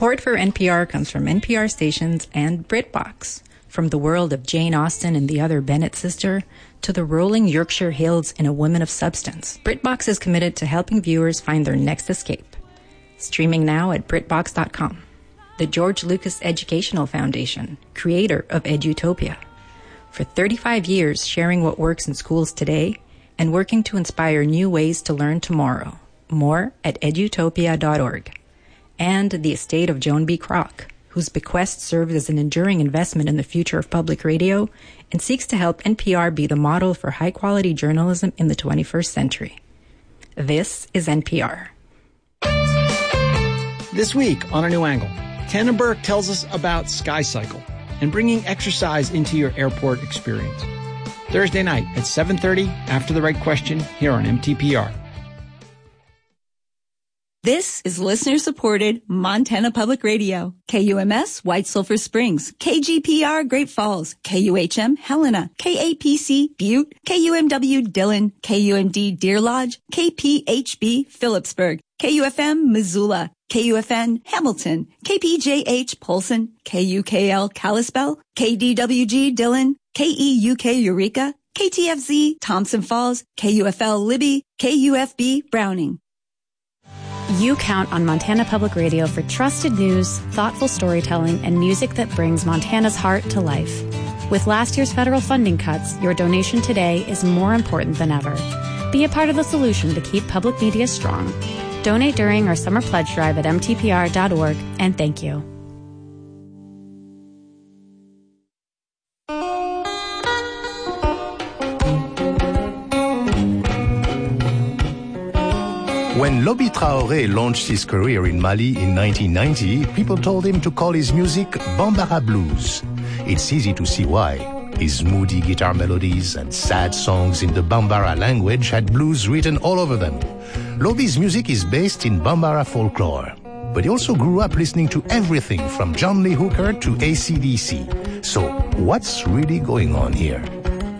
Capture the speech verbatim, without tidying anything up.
Support for N P R comes from N P R stations and BritBox. From the world of Jane Austen and the Other Bennet Sister to the rolling Yorkshire hills in A Woman of Substance, BritBox is committed to helping viewers find their next escape. Streaming now at BritBox dot com. The George Lucas Educational Foundation, creator of Edutopia. For thirty-five years sharing what works in schools today and working to inspire new ways to learn tomorrow. More at edutopia dot org. And the estate of Joan B. Kroc, whose bequest serves as an enduring investment in the future of public radio and seeks to help N P R be the model for high-quality journalism in the twenty-first century. This is N P R. This week on A New Angle, Tanner Burke tells us about SkyCycle and bringing exercise into your airport experience. Thursday night at seven thirty, after the right question, here on M T P R. This is listener-supported Montana Public Radio. K U M S White Sulphur Springs, K G P R Great Falls, K U H M Helena, K A P C Butte, K U M W Dillon, K U M D Deer Lodge, K P H B Phillipsburg, K U F M Missoula, K U F N Hamilton, K P J H Polson, K U K L Kalispell, K D W G Dillon, K E U K Eureka, K T F Z Thompson Falls, K U F L Libby, K U F B Browning. You count on Montana Public Radio for trusted news, thoughtful storytelling, and music that brings Montana's heart to life. With last year's federal funding cuts, your donation today is more important than ever. Be a part of the solution to keep public media strong. Donate during our summer pledge drive at M T P R dot org, and thank you. When Lobby Traoré launched his career in Mali in nineteen ninety, people told him to call his music Bambara Blues. It's easy to see why. His moody guitar melodies and sad songs in the Bambara language had blues written all over them. Lobby's music is based in Bambara folklore, but he also grew up listening to everything from John Lee Hooker to A C D C. So what's really going on here?